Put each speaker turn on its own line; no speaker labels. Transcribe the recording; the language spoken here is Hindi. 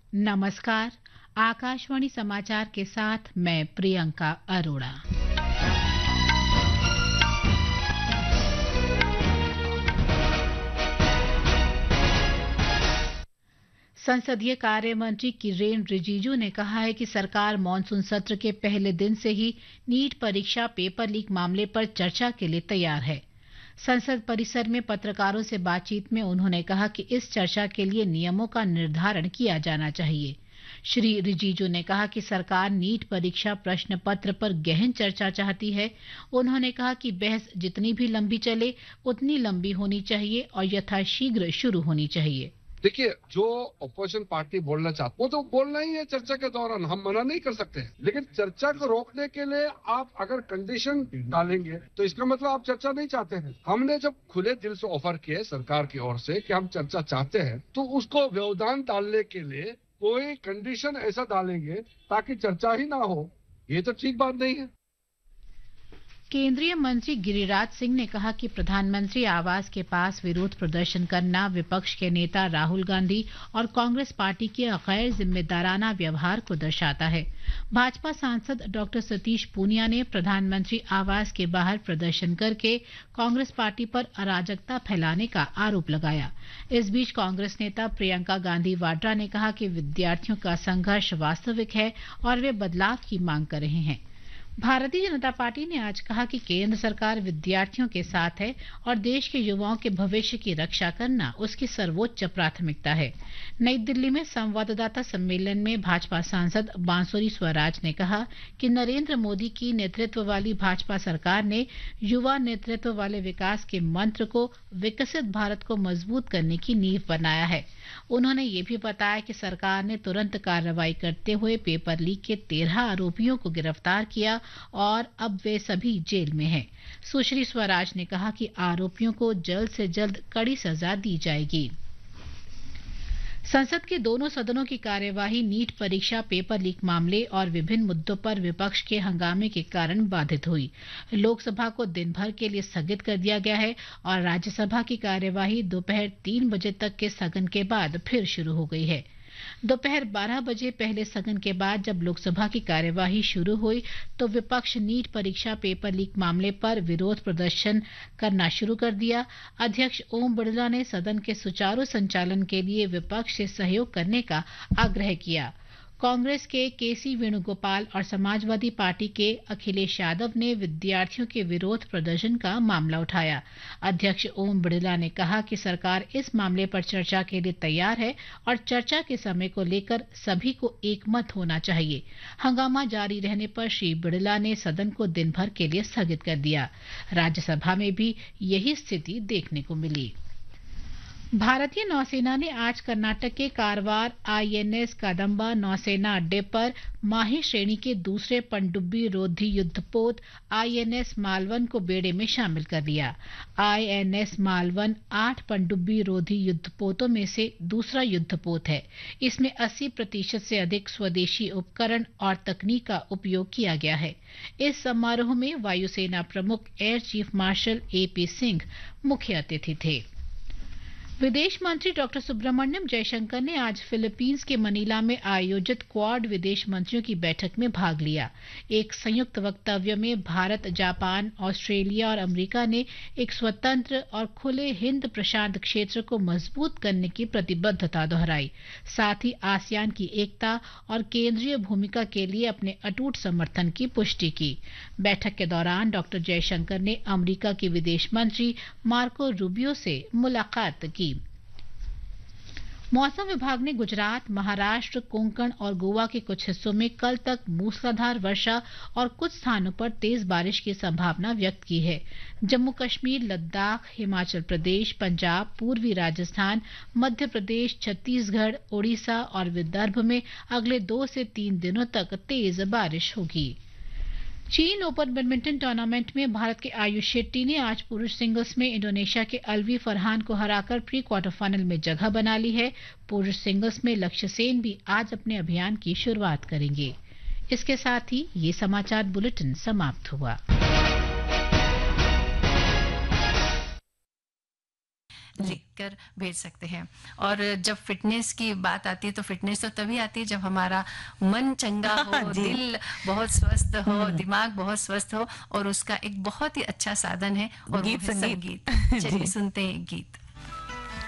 नमस्कार। आकाशवाणी समाचार के साथ मैं प्रियंका अरोड़ा। संसदीय कार्य मंत्री किरेन रिजिजू ने कहा है कि सरकार मॉनसून सत्र के पहले दिन से ही नीट परीक्षा पेपर लीक मामले पर चर्चा के लिए तैयार है। संसद परिसर में पत्रकारों से बातचीत में उन्होंने कहा कि इस चर्चा के लिए नियमों का निर्धारण किया जाना चाहिए। श्री रिजिजू ने कहा कि सरकार नीट परीक्षा प्रश्न पत्र पर गहन चर्चा चाहती है। उन्होंने कहा कि बहस जितनी भी लंबी चले उतनी लंबी होनी चाहिए और यथाशीघ्र शुरू होनी चाहिए।
देखिए, जो अपोजिशन पार्टी बोलना चाहती वो तो बोलना ही है चर्चा के दौरान, हम मना नहीं कर सकते हैं। लेकिन चर्चा को रोकने के लिए आप अगर कंडीशन डालेंगे तो इसका मतलब आप चर्चा नहीं चाहते हैं। हमने जब खुले दिल से ऑफर किए सरकार की ओर से कि हम चर्चा चाहते हैं, तो उसको व्यवधान डालने के लिए कोई कंडीशन ऐसा डालेंगे ताकि चर्चा ही ना हो, ये तो ठीक बात नहीं है।
केंद्रीय मंत्री गिरिराज सिंह ने कहा कि प्रधानमंत्री आवास के पास विरोध प्रदर्शन करना विपक्ष के नेता राहुल गांधी और कांग्रेस पार्टी के गैर जिम्मेदाराना व्यवहार को दर्शाता है। भाजपा सांसद डॉक्टर सतीश पूनिया ने प्रधानमंत्री आवास के बाहर प्रदर्शन करके कांग्रेस पार्टी पर अराजकता फैलाने का आरोप लगाया। इस बीच कांग्रेस नेता प्रियंका गांधी वाड्रा ने कहा कि विद्यार्थियों का संघर्ष वास्तविक है और वे बदलाव की मांग कर रहे हैं। भारतीय जनता पार्टी ने आज कहा कि केंद्र सरकार विद्यार्थियों के साथ है और देश के युवाओं के भविष्य की रक्षा करना उसकी सर्वोच्च प्राथमिकता है। नई दिल्ली में संवाददाता सम्मेलन में भाजपा सांसद बांसुरी स्वराज ने कहा कि नरेंद्र मोदी की नेतृत्व वाली भाजपा सरकार ने युवा नेतृत्व वाले विकास के मंत्र को विकसित भारत को मजबूत करने की नींव बनाया है। उन्होंने ये भी बताया कि सरकार ने तुरंत कार्रवाई करते हुए पेपर लीक के 13 आरोपियों को गिरफ्तार किया और अब वे सभी जेल में हैं। सुश्री स्वराज ने कहा कि आरोपियों को जल्द से जल्द कड़ी सजा दी जाएगी। संसद के दोनों सदनों की कार्यवाही नीट परीक्षा पेपर लीक मामले और विभिन्न मुद्दों पर विपक्ष के हंगामे के कारण बाधित हुई। लोकसभा को दिन भर के लिए स्थगित कर दिया गया है और राज्यसभा की कार्यवाही दोपहर 3 बजे तक के स्थगन के बाद फिर शुरू हो गई है। दोपहर 12 बजे पहले स्थगन के बाद जब लोकसभा की कार्यवाही शुरू हुई तो विपक्ष नीट परीक्षा पेपर लीक मामले पर विरोध प्रदर्शन करना शुरू कर दिया। अध्यक्ष ओम बिरला ने सदन के सुचारू संचालन के लिए विपक्ष से सहयोग करने का आग्रह किया। कांग्रेस के केसी वेणुगोपाल और समाजवादी पार्टी के अखिलेश यादव ने विद्यार्थियों के विरोध प्रदर्शन का मामला उठाया। अध्यक्ष ओम बिरला ने कहा कि सरकार इस मामले पर चर्चा के लिए तैयार है और चर्चा के समय को लेकर सभी को एकमत होना चाहिए। हंगामा जारी रहने पर श्री बिरला ने सदन को दिन भर के लिए स्थगित कर दिया। राज्यसभा में भी यही स्थिति देखने को मिली। भारतीय नौसेना ने आज कर्नाटक के कारवार आईएनएस कदंबा नौसेना अड्डे पर माही श्रेणी के दूसरे पनडुब्बी रोधी युद्धपोत आईएनएस मालवन को बेड़े में शामिल कर लिया। आईएनएस मालवन 8 पनडुब्बी रोधी युद्धपोतों में से दूसरा युद्धपोत है। इसमें 80% से अधिक स्वदेशी उपकरण और तकनीक का उपयोग किया गया है। इस समारोह में वायुसेना प्रमुख air chief marshal AP Singh मुख्य अतिथि थे। विदेश मंत्री डॉक्टर सुब्रमण्यम जयशंकर ने आज फिलीपींस के मनीला में आयोजित क्वाड विदेश मंत्रियों की बैठक में भाग लिया। एक संयुक्त वक्तव्य में भारत, जापान, ऑस्ट्रेलिया और अमेरिका ने एक स्वतंत्र और खुले हिंद प्रशांत क्षेत्र को मजबूत करने की प्रतिबद्धता दोहराई। साथ ही आसियान की एकता और केंद्रीय भूमिका के लिए अपने अटूट समर्थन की पुष्टि की। बैठक के दौरान डॉक्टर जयशंकर ने अमेरिका के विदेश मंत्री मार्को रूबियो से मुलाकात की। मौसम विभाग ने गुजरात, महाराष्ट्र, कोंकण और गोवा के कुछ हिस्सों में कल तक मूसलाधार वर्षा और कुछ स्थानों पर तेज बारिश की संभावना व्यक्त की है। जम्मू कश्मीर, लद्दाख, हिमाचल प्रदेश, पंजाब, पूर्वी राजस्थान, मध्य प्रदेश, छत्तीसगढ़, ओडिशा और विदर्भ में अगले 2 से 3 दिनों तक तेज बारिश होगी। चीन ओपन बैडमिंटन टूर्नामेंट में भारत के आयुष शेट्टी ने आज पुरुष सिंगल्स में इंडोनेशिया के अलवी फरहान को हराकर प्री क्वार्टर फाइनल में जगह बना ली है। पुरुष सिंगल्स में लक्ष्य सेन भी आज अपने अभियान की शुरुआत करेंगे। इसके साथ ही ये समाचार बुलेटिन समाप्त हुआ।
लिख कर भेज सकते हैं। और जब फिटनेस की बात आती है तो फिटनेस तो तभी आती है जब हमारा मन चंगा हो, दिल बहुत स्वस्थ हो, दिमाग बहुत स्वस्थ हो, और उसका एक बहुत ही अच्छा साधन है और
गीत
वो है
संगीत।
संगीत। चलिए सुनते हैं एक गीत।